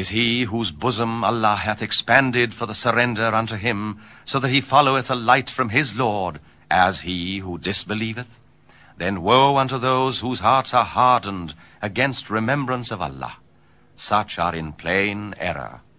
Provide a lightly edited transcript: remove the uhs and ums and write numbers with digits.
is he whose bosom Allah hath expanded for the surrender unto him, so that he followeth a light from his Lord, as he who disbelieveth? Then woe unto those whose hearts are hardened against remembrance of Allah. Such are in plain error.